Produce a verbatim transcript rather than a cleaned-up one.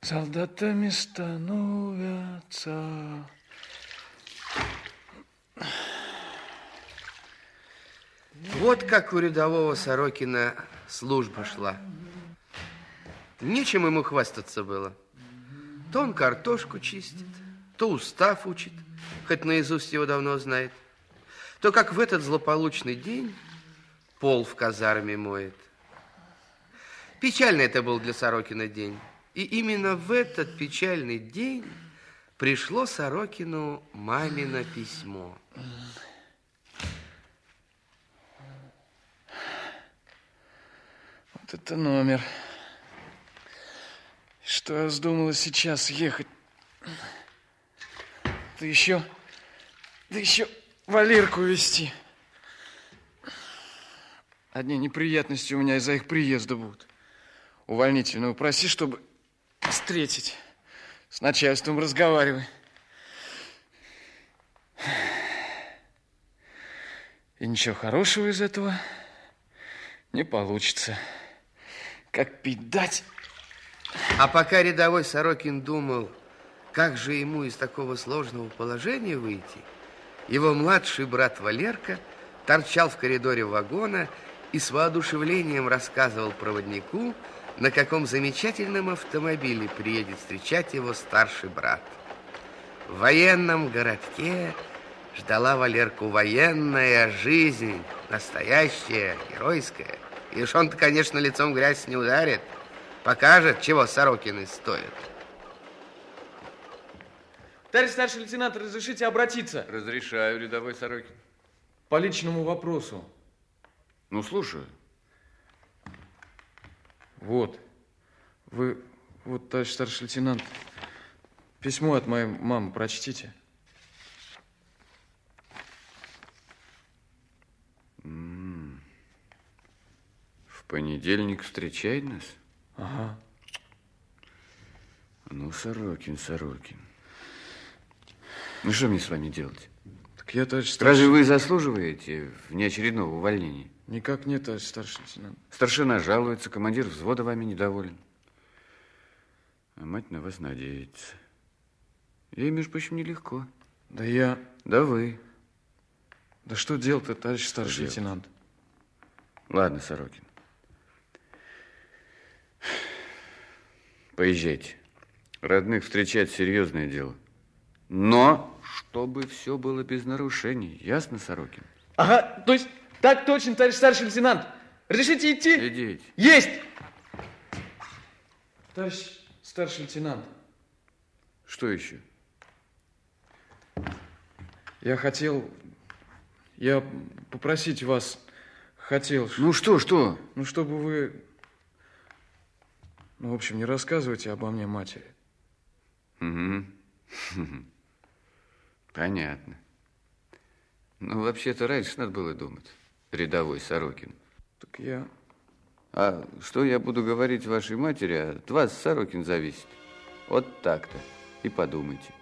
Солдатами становятся. Вот как у рядового Сорокина служба шла. Нечем ему хвастаться было. То он картошку чистит, то устав учит, хоть наизусть его давно знает, то, как в этот злополучный день, пол в казарме моет. Печальный это был для Сорокина день. И именно в этот печальный день пришло Сорокину мамино письмо. Вот это номер. Что я вздумала сейчас ехать? Да еще, да еще Валерку везти. Одни неприятности у меня из-за их приезда будут. Увольнительного проси, чтобы встретить. С начальством разговаривай. И ничего хорошего из этого не получится. Как пить дать. А пока рядовой Сорокин думал, как же ему из такого сложного положения выйти, его младший брат Валерка торчал в коридоре вагона и с воодушевлением рассказывал проводнику, на каком замечательном автомобиле приедет встречать его старший брат. В военном городке ждала Валерку военная жизнь, настоящая, геройская. И уж он-то, конечно, лицом в грязь не ударит, покажет, чего Сорокины стоят. Товарищ старший лейтенант, разрешите обратиться? Разрешаю, рядовой Сорокин. По личному вопросу. Ну, слушаю. Вот. Вы, вот, товарищ старший лейтенант, письмо от моей мамы прочтите. М-м. В понедельник встречай нас? Ага. Ну, Сорокин, Сорокин. Ну, что мне с вами делать? Так я, товарищ старший... Разве вы заслуживаете внеочередного увольнения? Никак нет, товарищ старший лейтенант. Старшина жалуется, командир взвода вами недоволен. А мать на вас надеется. Ей, между прочим, нелегко. Да я... Да вы. Да что делать-то, товарищ старший Что лейтенант? Ладно, Сорокин. Поезжайте. Родных встречать серьезное дело. Но чтобы все было без нарушений. Ясно, Сорокин? Ага, то есть так точно, товарищ старший лейтенант. Разрешите идти? Идите. Есть! Товарищ старший лейтенант. Что еще? Я хотел... Я попросить вас хотел... Ну что, что? Ну, чтобы вы... Ну, в общем, не рассказывайте обо мне матери. Угу. Понятно. Ну, вообще-то раньше надо было думать, рядовой Сорокин. Так я... А что я буду говорить вашей матери, от вас, Сорокин, зависит. Вот так-то. И подумайте.